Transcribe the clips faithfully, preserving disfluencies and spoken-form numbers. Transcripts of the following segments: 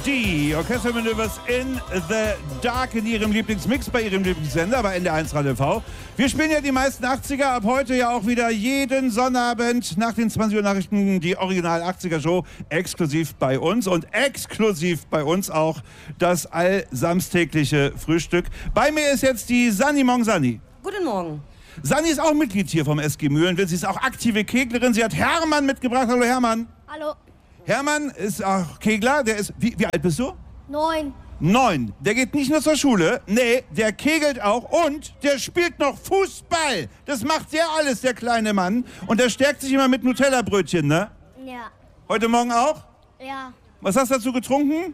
die Orchestermanövers in the Dark in ihrem Lieblingsmix bei ihrem Lieblingssender bei N D R eins Radio T V. Wir spielen ja die meisten achtziger, ab heute ja auch wieder jeden Sonnabend nach den zwanzig Uhr Nachrichten die Original achtziger Show exklusiv bei uns und exklusiv bei uns auch das allsamstägliche Frühstück. Bei mir ist jetzt die Sanni Mong Sanni. Guten Morgen. Sanni ist auch Mitglied hier vom S G Mühlenwitz. Sie ist auch aktive Keglerin. Sie hat Hermann mitgebracht. Hallo Hermann. Hallo. Hermann ist auch Kegler. Der ist, wie, wie alt bist du? Neun. Neun. Der geht nicht nur zur Schule. Nee, der kegelt auch und der spielt noch Fußball. Das macht der alles, der kleine Mann. Und der stärkt sich immer mit Nutella-Brötchen, ne? Ja. Heute Morgen auch? Ja. Was hast du dazu getrunken?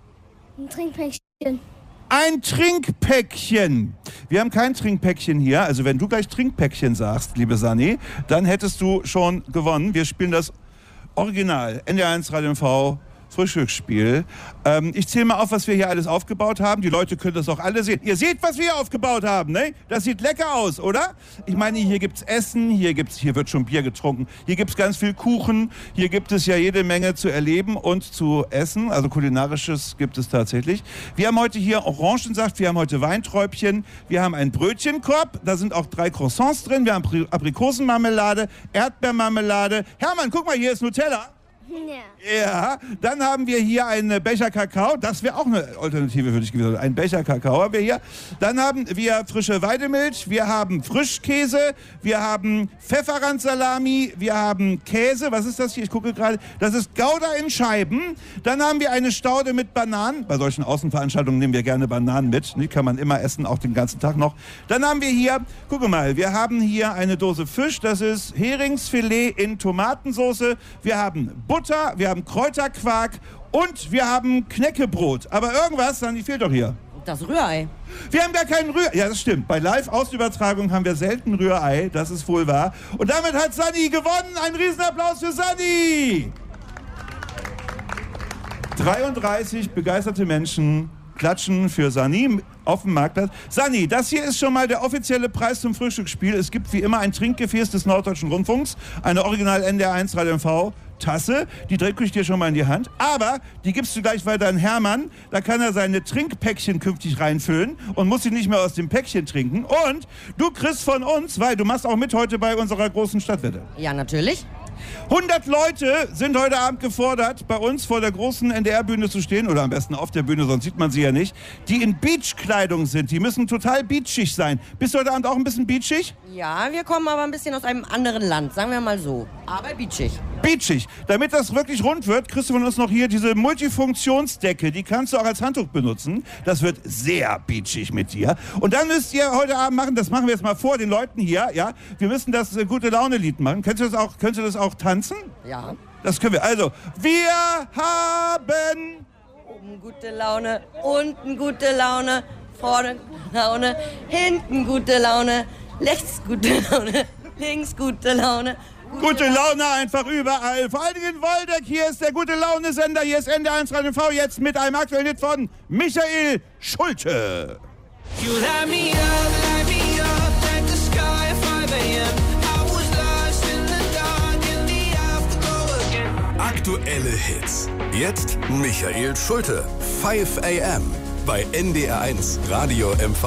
Ein Trinkpäckchen. Ein Trinkpäckchen. Wir haben kein Trinkpäckchen hier. Also wenn du gleich Trinkpäckchen sagst, liebe Sanni, dann hättest du schon gewonnen. Wir spielen das Original N D R eins Radio T V Frühstücksspiel. Ähm, ich zähle mal auf, was wir hier alles aufgebaut haben. Die Leute können das auch alle sehen. Ihr seht, was wir hier aufgebaut haben, ne? Das sieht lecker aus, oder? Ich meine, hier gibt's Essen, hier gibt's, hier wird schon Bier getrunken, hier gibt's ganz viel Kuchen, hier gibt es ja jede Menge zu erleben und zu essen. Also kulinarisches gibt es tatsächlich. Wir haben heute hier Orangensaft, wir haben heute Weinträubchen, wir haben einen Brötchenkorb, da sind auch drei Croissants drin, wir haben Aprikosenmarmelade, Erdbeermarmelade. Hermann, guck mal, hier ist Nutella. Ja. Ja, dann haben wir hier einen Becher Kakao. Das wäre auch eine Alternative für dich gewesen. Ein Becher Kakao haben wir hier. Dann haben wir frische Weidemilch. Wir haben Frischkäse. Wir haben Pfefferrandsalami. Wir haben Käse. Was ist das hier? Ich gucke gerade. Das ist Gouda in Scheiben. Dann haben wir eine Staude mit Bananen. Bei solchen Außenveranstaltungen nehmen wir gerne Bananen mit. Die kann man immer essen, auch den ganzen Tag noch. Dann haben wir hier, gucke mal, wir haben hier eine Dose Fisch. Das ist Heringsfilet in Tomatensauce. Wir haben Butter, wir haben Kräuterquark und wir haben Knäckebrot. Aber irgendwas, dann fehlt doch hier. Das Rührei. Wir haben gar kein Rührei. Ja, das stimmt. Bei Live-Ausübertragung haben wir selten Rührei. Das ist wohl wahr. Und damit hat Sanni gewonnen. Ein Riesenapplaus für Sanni. dreiunddreißig begeisterte Menschen klatschen für Sanni auf dem Marktplatz. Sanni, das hier ist schon mal der offizielle Preis zum Frühstücksspiel. Es gibt wie immer ein Trinkgefäß des Norddeutschen Rundfunks, eine Original N D R eins Radio T V Tasse, die drücke ich dir schon mal in die Hand. Aber die gibst du gleich weiter an Hermann. Da kann er seine Trinkpäckchen künftig reinfüllen und muss sie nicht mehr aus dem Päckchen trinken. Und du kriegst von uns, weil du machst auch mit heute bei unserer großen Stadtwette. Ja, natürlich. hundert Leute sind heute Abend gefordert, bei uns vor der großen N D R-Bühne zu stehen, oder am besten auf der Bühne, sonst sieht man sie ja nicht, die in Beachkleidung sind. Die müssen total beachig sein. Bist du heute Abend auch ein bisschen beachig? Ja, wir kommen aber ein bisschen aus einem anderen Land, sagen wir mal so. Aber beachig. Beachig. Damit das wirklich rund wird, kriegst du von uns noch hier diese Multifunktionsdecke. Die kannst du auch als Handtuch benutzen. Das wird sehr beachig mit dir. Und dann müsst ihr heute Abend machen, das machen wir jetzt mal vor den Leuten hier, ja, wir müssen das äh, Gute-Laune-Lied machen. Könnt ihr das auch, könnt ihr das auch tanzen? Ja. Das können wir. Also, wir haben... Oben gute Laune, unten gute Laune, vorne gute Laune, hinten gute Laune, rechts gute Laune, links gute Laune. Gute Laune einfach überall. Vor allen Dingen in Woldeck. Hier ist der Gute-Laune-Sender. Hier ist N D R eins Radio T V. Jetzt mit einem aktuellen Hit von Michael Schulte. You light me up, light me up like the sky at five a m I was lost in the dark in the afterglow again. Aktuelle Hits. Jetzt Michael Schulte. five a m bei N D R eins Radio M V.